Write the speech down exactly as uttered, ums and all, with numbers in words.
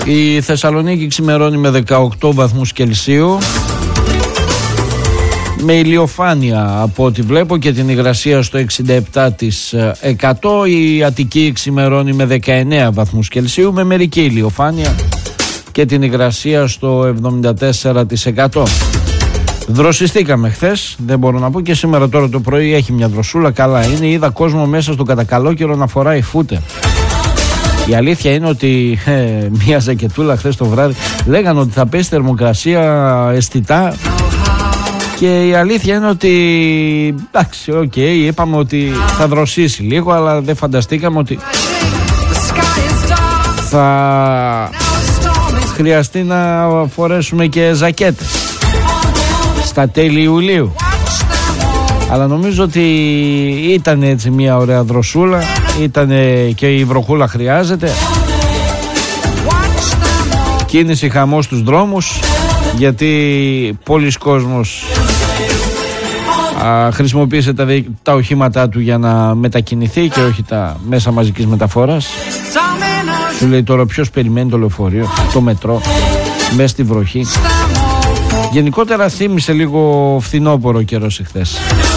Η Θεσσαλονίκη ξημερώνει με δεκαοκτώ βαθμούς Κελσίου, με ηλιοφάνεια από ό,τι βλέπω και την υγρασία στο εξήντα επτά τοις εκατό. Η Αττική ξημερώνει με δεκαεννέα βαθμούς Κελσίου, με μερική ηλιοφάνεια και την υγρασία στο εβδομήντα τέσσερα τοις εκατό. Δροσιστήκαμε χθες, δεν μπορώ να πω, και σήμερα τώρα το πρωί έχει μια δροσούλα. Καλά είναι, είδα κόσμο μέσα στο κατακαλόκαιρο να φοράει φούτερ. Η αλήθεια είναι ότι ε, μια ζακετούλα χθες το βράδυ λέγανε ότι θα πέσει θερμοκρασία αισθητά, και η αλήθεια είναι ότι εντάξει, οκ, okay, είπαμε ότι θα δροσίσει λίγο, αλλά δεν φανταστήκαμε ότι θα χρειαστεί να φορέσουμε και ζακέτες στα τέλη Ιουλίου. Αλλά νομίζω ότι ήταν έτσι μια ωραία δροσούλα, ήταν και η βροχούλα χρειάζεται. Κίνηση, χαμός στους δρόμους, γιατί πολλοί κόσμος α, χρησιμοποίησε τα, τα οχήματά του για να μετακινηθεί και όχι τα μέσα μαζικής μεταφοράς. Σου λέει τώρα ποιος περιμένει το λεωφορείο, το μετρό, μέσα στη βροχή. Γενικότερα θύμισε λίγο φθινόπορο καιρός εχθές.